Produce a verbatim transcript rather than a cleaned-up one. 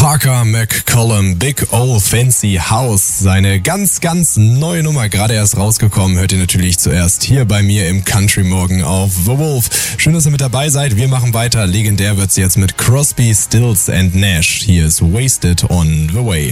Parker McCollum, Big Ol' Fancy House. Seine ganz, ganz neue Nummer, gerade erst rausgekommen, hört ihr natürlich zuerst hier bei mir im Country Morgen auf The Wolf. Schön, dass ihr mit dabei seid. Wir machen weiter. Legendär wird's jetzt mit Crosby, Stills and Nash. Hier ist Wasted on the Way.